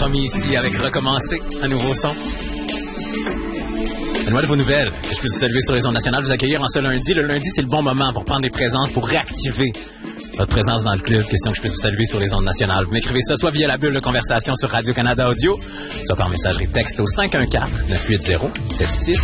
promis ici avec Recommencer, un nouveau son. Donne-moi de vos nouvelles, que je puisse vous saluer sur les ondes nationales, vous accueillir en ce lundi. Le lundi, c'est le bon moment pour prendre des présences, pour réactiver votre présence dans le club. Question que je puisse vous saluer sur les ondes nationales. Vous m'écrivez ça soit via la bulle de conversation sur Radio-Canada Audio, soit par messagerie texte au 514-980-76